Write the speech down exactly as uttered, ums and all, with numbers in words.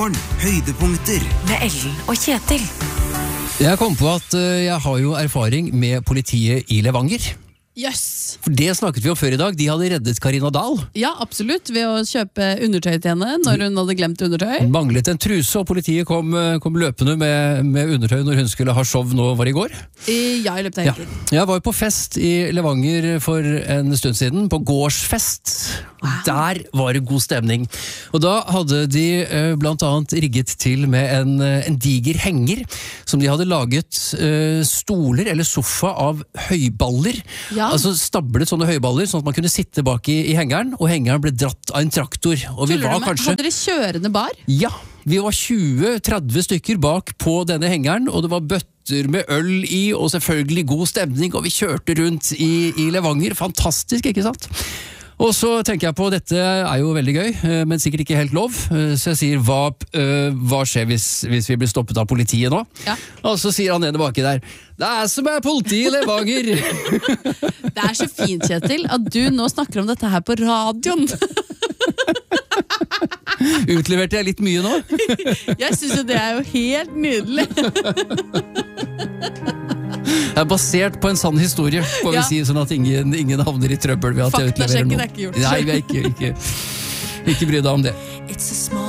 P-morgen, høydepunkter. Med Ellen og Kjetil. Jeg kom på at uh, jeg har jo erfaring med politiet i Levanger. Yes. For det snakket vi om før i dag. De hadde reddet Karina Dahl. Ja, absolutt. Ved å kjøpe undertøy til henne når hun hadde glemt undertøy. Manglet en truse, og politiet kom, kom løpende med, med undertøy når hun skulle ha show nå var i går. I, ja, i løpet av helgen. Ja. Jeg var jo på fest i Levanger for en stund siden, på gårdsfest. Wow. Der var det god stemning. Og da hadde de uh, blant annet rigget til med en, en diger henger, som de hadde laget uh, stoler eller sofa av høyballer. Ja. Altså stablet sånne høyballer, sånn at man kunne sitte bak i, i hengeren, og hengeren ble dratt av en traktor. Og vi var kanskje... Hadde dere kjørende bar? Ja, vi var tjue til tretti stykker bak på denne hengeren, og det var bøtter med øl i, og selvfølgelig god stemning, og vi kjørte rundt i, i Levanger. Fantastisk, ikke sant? Og så tenker jeg på, dette er jo veldig gøy, men sikkert ikke helt lov, så jeg sier, hva, uh, hva skjer hvis, hvis vi blir stoppet av politiet nå? Ja. Og så sier han ene baki der, det er som er politi i Levanger! Det er så fint, Kjetil, at du nå snakker om dette her på radioen. Utleverte jeg litt mye nå? Jeg synes jo det er jo helt nydelig. Det er basert på en sann historie, får vi ja. si, sånn at ingen, ingen havner i trøbbel ved at jeg utleverer noe. Faktasjekken er ikke gjort. Nei, vi er ikke, ikke, ikke bry deg om det.